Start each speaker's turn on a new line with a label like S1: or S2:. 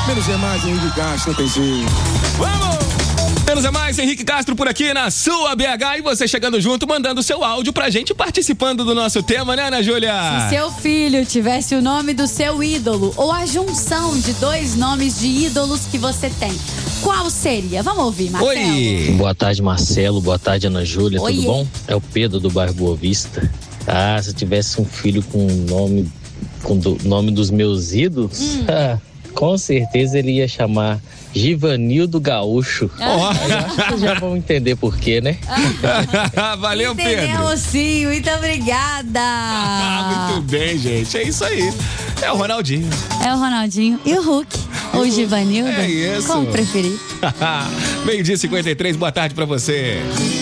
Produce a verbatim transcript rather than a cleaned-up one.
S1: Menos é mais, Henrique Castro, não tem jeito.
S2: Vamos! Menos é mais, Henrique Castro por aqui na sua B H e você chegando junto, mandando seu áudio pra gente, participando do nosso tema, né, Ana Júlia?
S3: Se seu filho tivesse o nome do seu ídolo ou a junção de dois nomes de ídolos que você tem, qual seria? Vamos ouvir, Marcelo.
S2: Oi!
S4: Boa tarde, Marcelo. Boa tarde, Ana Júlia.
S3: Oiê.
S4: Tudo bom? É o Pedro do bairro Boa Vista. Ah, se eu tivesse um filho com o nome, com o nome dos meus ídolos,
S3: Hum.
S4: ah, com certeza ele ia chamar Givanildo Gaúcho.
S3: Ah.
S4: Aí eu acho que vocês já vão entender por quê, né?
S2: Valeu, Pedro.
S3: Entendeu, sim. Muito obrigada.
S2: Ah, muito bem, gente. É isso aí. É o Ronaldinho.
S3: É o Ronaldinho e o Hulk. Ou o Givanildo.
S2: É isso.
S3: Como preferir.
S2: Meio-dia e cinquenta e três, boa tarde pra você.